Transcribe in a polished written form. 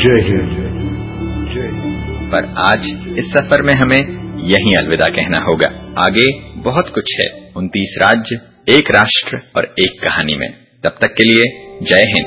जय हिंद। पर आज इस सफर में हमें यहीं अलविदा कहना होगा। आगे बहुत कुछ है। 29 राज्य, एक राष्ट्र और एक कहानी में। तब तक के लिए जय हिंद।